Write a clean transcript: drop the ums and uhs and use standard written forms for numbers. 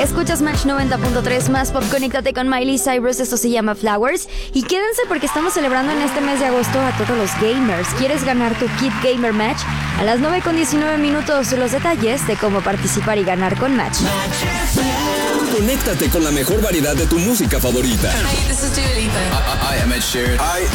Escuchas Match 90.3 más pop. Conéctate con Miley Cyrus. Esto se llama Flowers. Y quédense porque estamos celebrando en este mes de agosto a todos los gamers. ¿Quieres ganar tu kit Gamer Match? A las 9:19 los detalles de cómo participar y ganar con Match. Conéctate con la mejor variedad de tu música favorita. Hey, this is Dua Lipa. I am Ed Sheeran.